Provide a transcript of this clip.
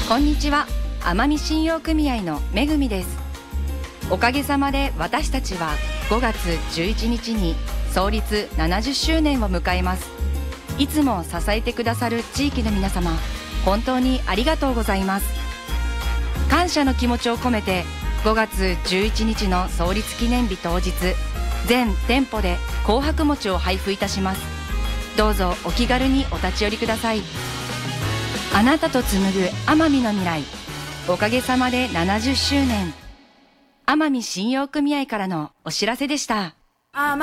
こんにちは、奄美信用組合のめぐみです。おかげさまで私たちは5月11日に創立70周年を迎えます。いつも支えてくださる地域の皆様、本当にありがとうございます。感謝の気持ちを込めて5月11日の創立記念日当日、全店舗で紅白餅を配布いたします。どうぞお気軽にお立ち寄りください。あなたと紡ぐ奄美の未来、おかげさまで70周年。奄美信用組合からのお知らせでした。